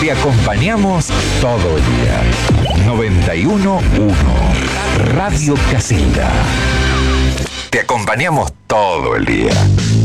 Te acompañamos todo el día. 91.1 Radio Casilda. Te acompañamos todo el día.